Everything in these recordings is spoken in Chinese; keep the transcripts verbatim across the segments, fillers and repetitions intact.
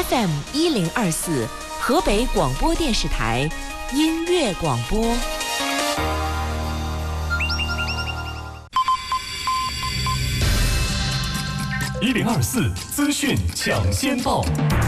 F M 一零二四，河北广播电视台音乐广播。 一零二四资讯抢先报。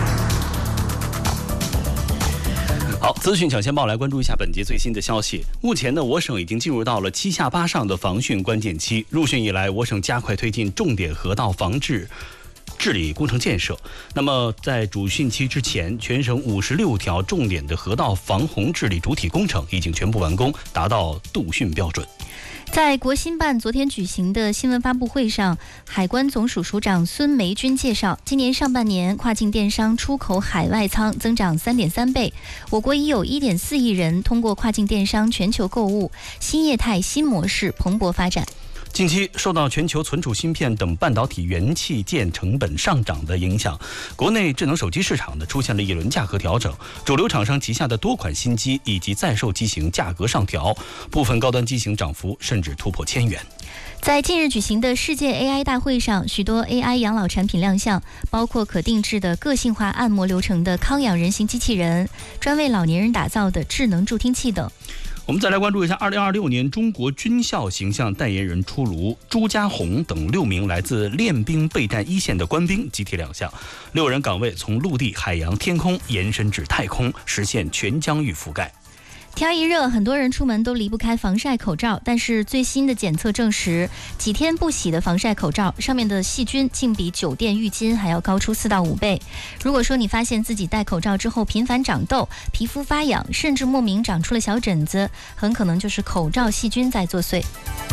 好，资讯抢先报来关注一下本节最新的消息。目前呢，我省已经进入到了七下八上的防汛关键期。入汛以来，我省加快推进重点河道防治治理工程建设。那么，在主汛期之前，全省五十六条重点的河道防洪治理主体工程已经全部完工，达到度汛标准。 在国新办昨天举行的新闻发布会上，海关总署署长孙梅军介绍，今年上半年跨境电商出口海外仓增长 三点三倍，我国已有 一点四亿人通过跨境电商全球购物，新业态新模式蓬勃发展。 近期受到全球存储芯片等半导体元器件成本上涨的影响，国内智能手机市场呢出现了一轮价格调整，主流厂商旗下的多款新机以及在售机型价格上调，部分高端机型涨幅甚至突破千元。 在近日举行的世界 A I 大会上，许多 A I 养老产品亮相，包括可定制的个性化按摩流程的康养人形机器人，专为老年人打造的智能助听器等。 我们再来关注一下二零二六年中国军校形象代言人出炉，朱家红等六名来自练兵备战一线的官兵集体亮相，六人岗位从陆地、海洋、天空延伸至太空，实现全疆域覆盖。 天一热，很多人出门都离不开防晒口罩，但是最新的检测证实，几天不洗的防晒口罩上面的细菌竟比酒店浴巾还要高出四到五倍。如果说你发现自己戴口罩之后频繁长痘、皮肤发痒，甚至莫名长出了小疹子，很可能就是口罩细菌在作祟。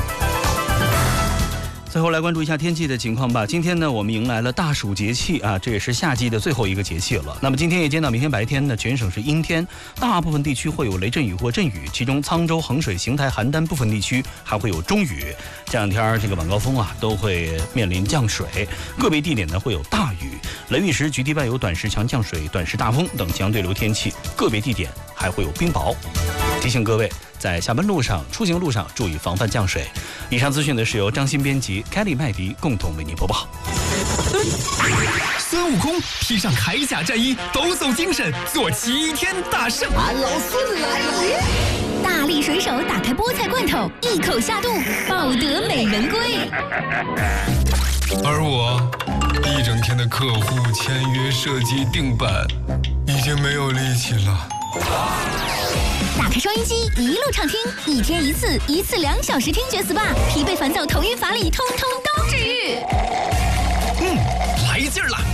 最后来关注一下天气的情况吧。今天呢，我们迎来了大暑节气啊，这也是夏季的最后一个节气了。那么今天夜间到明天白天呢，全省是阴天，大部分地区会有雷阵雨或阵雨，其中沧州、衡水、邢台、邯郸部分地区还会有中雨。这两天这个晚高峰啊，都会面临降水，个别地点呢会有大雨，雷雨时局地外有短时强降水、短时大风等强对流天气，个别地点还会有冰雹。提醒各位在下班路上、出行路上注意防范降水。以上资讯呢是由张鑫编辑、凯里麦迪共同为您播报。 孙悟空披上铠甲战衣，抖擞精神，做齐天大圣。 俺老孙来也！ 大力水手打开菠菜罐头，一口下肚，抱得美人归。 而我一整天的客户签约、设计、定版，已经没有力气了。 打开收音机，一路畅听，一天一次，一次两小时听觉 S P A， 疲惫烦躁、头晕乏力，通通都治愈。 嗯，来劲儿了！